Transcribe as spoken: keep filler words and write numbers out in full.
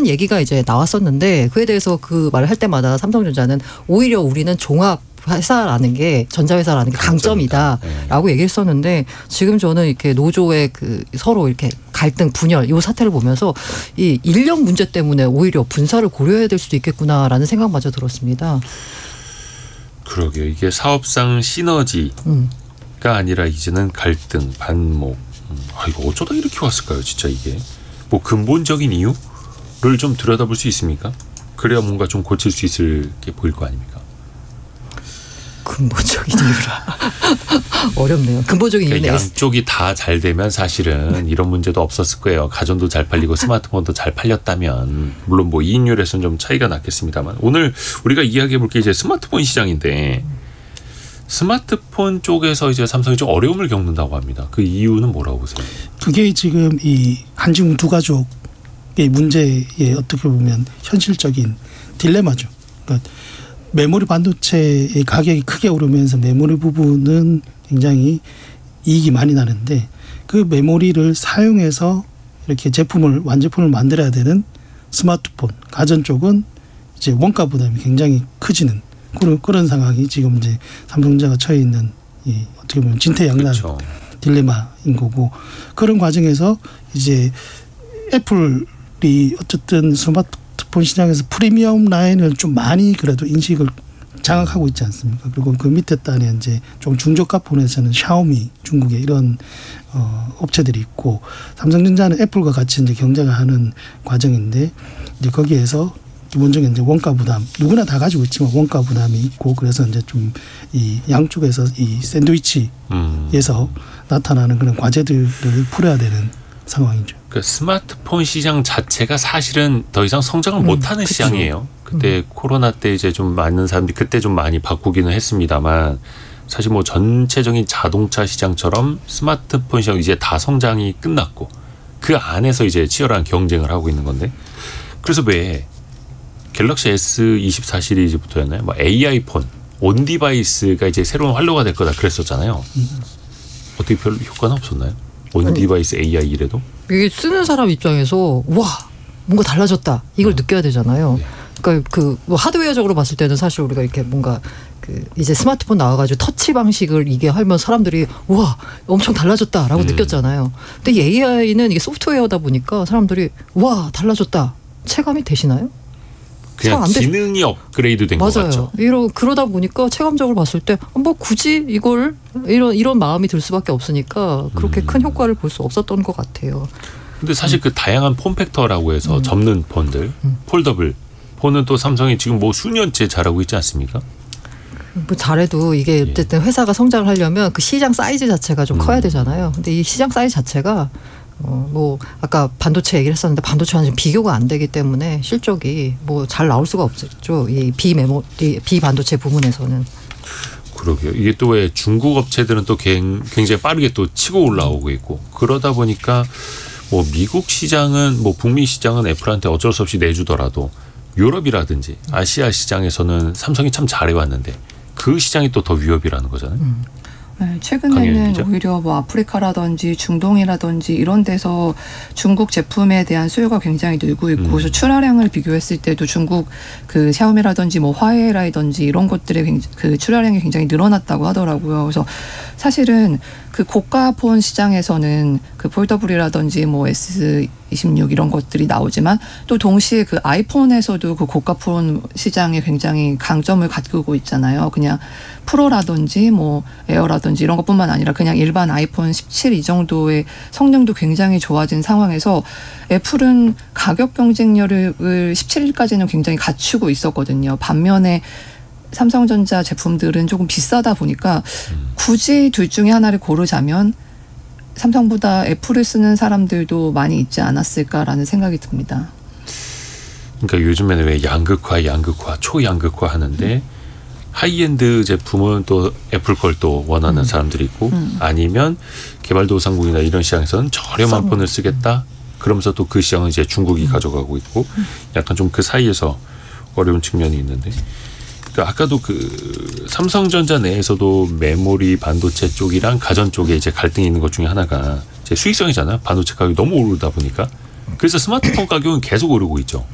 이런 얘기가 이제 나왔었는데 그에 대해서 그 말을 할 때마다 삼성전자는 오히려 우리는 종합 회사라는 게 전자회사라는 게 강점이다라고 네. 얘기했었는데 지금 저는 이렇게 노조의 그 서로 이렇게 갈등 분열 이 사태를 보면서 이 인력 문제 때문에 오히려 분사를 고려해야 될 수도 있겠구나라는 생각마저 들었습니다. 그러게요. 이게 사업상 시너지가 음. 아니라 이제는 갈등, 반목. 음. 아 이거 어쩌다 이렇게 왔을까요? 진짜 이게 뭐 근본적인 이유를 좀 들여다볼 수 있습니까? 그래야 뭔가 좀 고칠 수 있을 게 보일 거 아닙니까? 근본적인 이유라 어렵네요. 근본적인 이유는 그러니까 양쪽이 다 잘 되면 사실은 이런 문제도 없었을 거예요. 가전도 잘 팔리고 스마트폰도 잘 팔렸다면 물론 뭐 이익률에서는 좀 차이가 났겠습니다만 오늘 우리가 이야기해 볼 게 이제 스마트폰 시장인데 스마트폰 쪽에서 이제 삼성이 좀 어려움을 겪는다고 합니다. 그 이유는 뭐라고 보세요? 그게 지금 이 한중 두 가족의 문제의 어떻게 보면 현실적인 딜레마죠. 그러니까 메모리 반도체의 가격이 크게 오르면서 메모리 부분은 굉장히 이익이 많이 나는데 그 메모리를 사용해서 이렇게 제품을 완제품을 만들어야 되는 스마트폰 가전 쪽은 이제 원가 부담이 굉장히 커지는 그런 그런 상황이 지금 이제 삼성전자가 처해 있는 이 어떻게 보면 진퇴양난 그렇죠. 딜레마인 거고 그런 과정에서 이제 애플이 어쨌든 스마트 폰 시장에서 프리미엄 라인을 좀 많이 그래도 인식을 장악하고 있지 않습니까? 그리고 그 밑에 단에 이제 좀 중저가 폰에서는 샤오미 중국의 이런 어, 업체들이 있고 삼성전자는 애플과 같이 이제 경쟁을 하는 과정인데 이제 거기에서 기본적인 이제 원가 부담 누구나 다 가지고 있지만 원가 부담이 있고 그래서 이제 좀 이 양쪽에서 이 샌드위치에서 음. 나타나는 그런 과제들을 풀어야 되는 상황이죠. 그 스마트폰 시장 자체가 사실은 더 이상 성장을 음, 못하는 그쵸. 시장이에요. 그때 음. 코로나 때 이제 좀 많은 사람들이 그때 좀 많이 바꾸기는 했습니다만 사실 뭐 전체적인 자동차 시장처럼 스마트폰 시장 이제 다 성장이 끝났고 그 안에서 이제 치열한 경쟁을 하고 있는 건데 그래서 왜 갤럭시 에스 이십사 시리즈부터였나요? 뭐 에이아이 폰, 온 디바이스가 이제 새로운 활로가 될 거다 그랬었잖아요. 음. 어떻게 별 효과는 없었나요? 온 디바이스 에이아이 이래도? 이게 쓰는 사람 입장에서 와 뭔가 달라졌다 이걸 어. 느껴야 되잖아요. 네. 그러니까 그 뭐 하드웨어적으로 봤을 때는 사실 우리가 이렇게 뭔가 그 이제 스마트폰 나와가지고 터치 방식을 이게 하면 사람들이 와 엄청 달라졌다라고 음. 느꼈잖아요. 근데 에이아이는 이게 소프트웨어다 보니까 사람들이 와 달라졌다 체감이 되시나요? 그냥 기능이 업그레이드 된 것 같죠. 이러 그러다 보니까 체감적으로 봤을 때 뭐 굳이 이걸 이런 이런 마음이 들 수밖에 없으니까 그렇게 음. 큰 효과를 볼 수 없었던 것 같아요. 근데 사실 음. 그 다양한 폼팩터라고 해서 음. 접는 폰들, 음. 폴더블 폰은 또 삼성이 지금 뭐 수년째 잘하고 있지 않습니까? 뭐 잘해도 이게 어쨌든 회사가 성장을 하려면 그 시장 사이즈 자체가 좀 음. 커야 되잖아요. 근데 이 시장 사이즈 자체가 어, 뭐 아까 반도체 얘기를 했었는데 반도체와는 비교가 안 되기 때문에 실적이 뭐 잘 나올 수가 없죠. 이 비메모리 비반도체 부분에서는. 그러게요. 이게 또 왜 중국 업체들은 또 굉장히 빠르게 또 치고 올라오고 있고 그러다 보니까 뭐 미국 시장은 뭐 북미 시장은 애플한테 어쩔 수 없이 내주더라도 유럽이라든지 아시아 시장에서는 삼성이 참 잘해왔는데 그 시장이 또 더 위협이라는 거잖아요. 음. 네, 최근에는 오히려 뭐 아프리카라든지 중동이라든지 이런 데서 중국 제품에 대한 수요가 굉장히 늘고 있고, 음. 그래서 출하량을 비교했을 때도 중국 그 샤오미라든지 뭐 화웨이라든지 이런 것들의 그 출하량이 굉장히 늘어났다고 하더라고요. 그래서 사실은 그 고가 폰 시장에서는 그 폴더블이라든지 뭐 에스 이십육 이런 것들이 나오지만 또 동시에 그 아이폰에서도 그 고가 폰 시장에 굉장히 강점을 가지고 있잖아요. 그냥 프로라든지 뭐 에어라든지 이런 것뿐만 아니라 그냥 일반 아이폰 십칠 이 정도의 성능도 굉장히 좋아진 상황에서 애플은 가격 경쟁력을 십칠일까지는 굉장히 갖추고 있었거든요. 반면에 삼성전자 제품들은 조금 비싸다 보니까 굳이 둘 중에 하나를 고르자면 삼성보다 애플을 쓰는 사람들도 많이 있지 않았을까라는 생각이 듭니다. 그러니까 요즘에는 왜 양극화, 양극화, 초양극화 하는데 음. 하이엔드 제품은 또 애플 걸 또 원하는 음. 사람들이 있고 음. 아니면 개발도상국이나 이런 시장에서는 저렴한 썸. 폰을 쓰겠다. 그러면서 또 그 시장은 이제 중국이 음. 가져가고 있고 약간 좀 그 사이에서 어려운 측면이 있는데 그러니까 아까도 그 삼성전자 내에서도 메모리 반도체 쪽이랑 가전 쪽에 이제 갈등이 있는 것 중에 하나가 이제 수익성이잖아요. 반도체 가격이 너무 오르다 보니까. 그래서 스마트폰 가격은 계속 오르고 있죠.